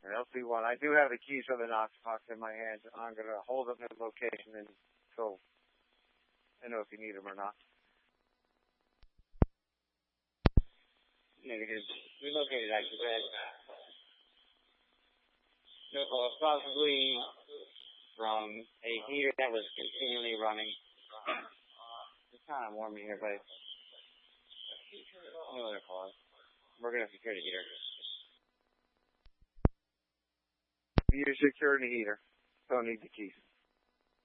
An LC1. I do have the keys for the Knox box in my hands. I'm going to hold up the location until I know if you need them or not. Negative. Relocated active bed. No, possibly from a heater that was continually running. It's kind of warm in here, but no other cause. We're going to secure the heater. You're securing the heater. Don't need the keys.